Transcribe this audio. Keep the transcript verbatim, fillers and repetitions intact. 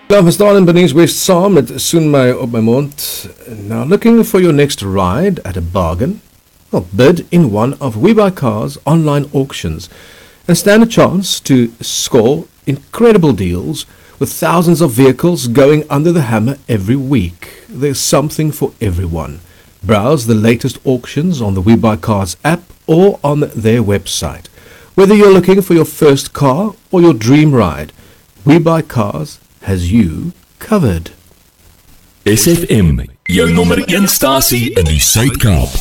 Ja, we staan in Benies West saam met Soen My op my mond. Now, looking for your next ride at a bargain? Well, bid in one of We Buy Cars online auctions and stand a chance to score incredible deals with thousands of vehicles going under the hammer every week. There's something for everyone. Browse the latest auctions on the We Buy Cars app or on their website. Whether you're looking for your first car or your dream ride, We Buy Cars has you covered. S F M, jou nommer een stasie in die Suid-Kaap.